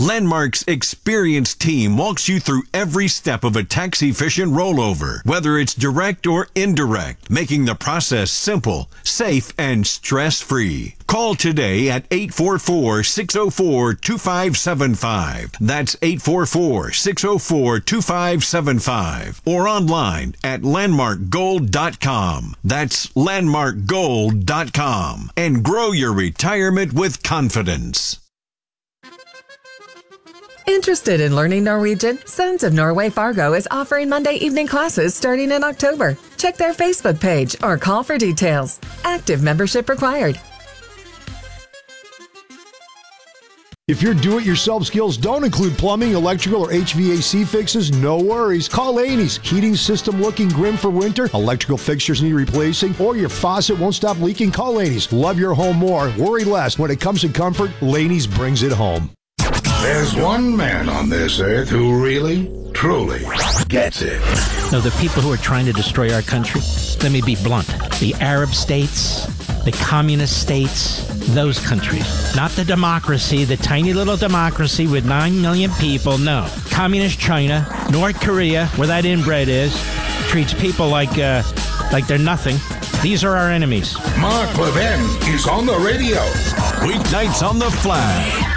Landmark's experienced team walks you through every step of a tax-efficient rollover, whether it's direct or indirect, making the process simple, safe, and stress-free. Call today at 844-604-2575. That's 844-604-2575. Or online at landmarkgold.com. That's landmarkgold.com. And grow your retirement with confidence. Interested in learning Norwegian? Sons of Norway Fargo is offering Monday evening classes starting in October. Check their Facebook page or call for details. Active membership required. If your do-it-yourself skills don't include plumbing, electrical, or HVAC fixes, no worries. Call Laney's. Heating system looking grim for winter, electrical fixtures need replacing, or your faucet won't stop leaking, call Laney's. Love your home more, worry less. When it comes to comfort, Laney's brings it home. There's one man on this earth who really, truly gets it. No, the people who are trying to destroy our country, let me be blunt, the Arab states, the communist states, those countries. Not the democracy, the tiny little democracy with 9 million people, no. Communist China, North Korea, where that inbred is, treats people like they're nothing. These are our enemies. Mark Levin is on the radio. Weeknights on the Flag.